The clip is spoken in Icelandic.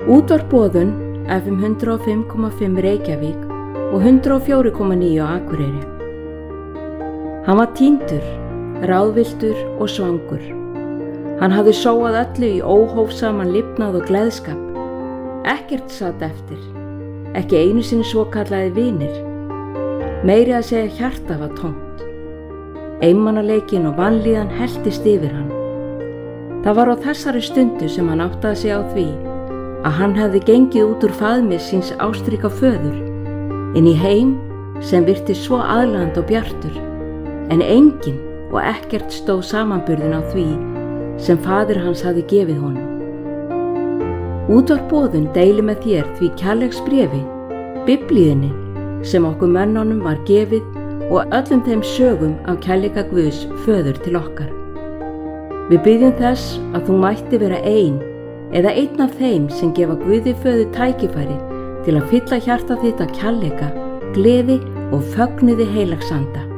Útvarp Boðun FM 105,5 Reykjavík og 104,9 á Akureyri. Hann var týndur, ráðvilltur og svangur. Hann hafði sóað öllu í óhófsaman lifnað og gleðskap. Ekkert satt eftir, ekki einu sinni svokallaði vinir. Meiri að segja hjarta var tómt. Einmanaleikin og vanlíðan helltist yfir hann. Það var á þessari stundu sem hann áttaði sig á því að hann hefði gengið út úr faðmi síns ástríka föður inn í heim sem virtist svo aðlaðandi og bjartur, en enginn og ekkert stóð samanburðin á því sem faðir hans hafði gefið honum. Útvarp Boðun deilir með þér því kærleiksbréfi, Biblíunni sem okkur mönnunum var gefið og öllum þeim sögum af kærleika Guðs föður til okkar. Við byggjum þess að þú mætti vera ein eða einn af þeim sem gefa Guði föður tækifæri til að fylla hjarta þitt af kærleika, gleði og fögnuði heilags anda.